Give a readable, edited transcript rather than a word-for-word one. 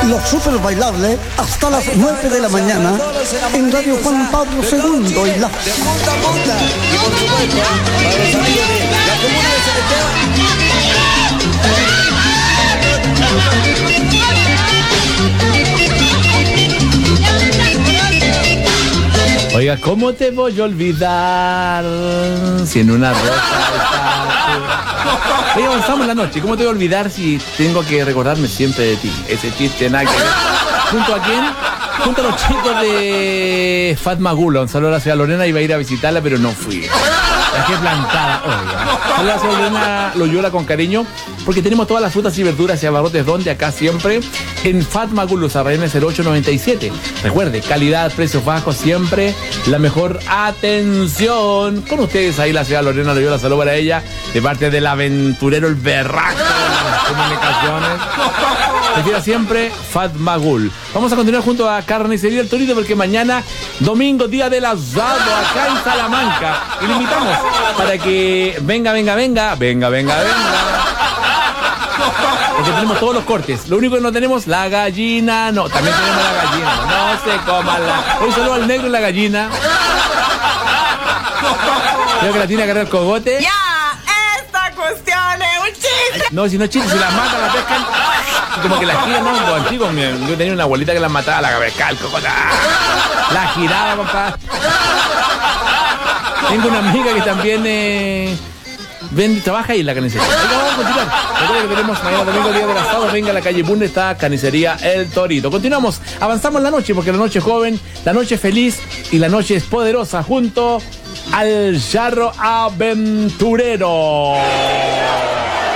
Los Super Bailables hasta las 9 de la mañana en Radio Juan Pablo II y la... De punta a punta. Y por supuesto, para los amigos de la comuna de Celesteo. Oiga, ¿cómo te voy a olvidar si en una rosa está... Oiga, avanzamos la noche. ¿Cómo te voy a olvidar si tengo que recordarme siempre de ti? Ese chiste nada que ver. ¿Junto a quién? Junto a los chicos de Fatma Gula. Un saludo a la ciudad Lorena. Iba a ir a visitarla, pero no fui. La dejé plantada. Oiga. Saludos a la ciudad Lorena Loyola con cariño, porque tenemos todas las frutas y verduras y abarrotes donde acá siempre en Fatma Gula, Sarraín 0897. Recuerde, calidad, precios bajos, siempre la mejor atención. Con ustedes ahí la ciudad Lorena Loyola. Saludos para ella de parte del aventurero, el berraco de las comunicaciones. Refiera siempre Fatma Gul. Vamos a continuar junto a Carnicería El Torito, porque mañana, domingo, día del asado, acá en Salamanca. Y le invitamos para que venga. Porque tenemos todos los cortes. Lo único que no tenemos, la gallina. No, también tenemos la gallina. No se coman la... Hoy saludo al negro y la gallina. Creo que la tiene que agarrar el cogote. ¡Ya! ¡Esta cuestión es un chiste! No, si no es chiste, si la matan, la pescan. Como que la giran, ¿no? Los antiguos, yo tenía una abuelita que la mataba, la cabeza, el cocota. La giraba, papá. Tengo una amiga que también trabaja ahí en la carnicería. Vamos a continuar. Recuerda que tenemos mañana domingo, día del asado. Venga a la calle Bunde, está Carnicería El Torito. Continuamos, avanzamos la noche, porque la noche es joven, la noche es feliz y la noche es poderosa, junto al Charro Aventurero.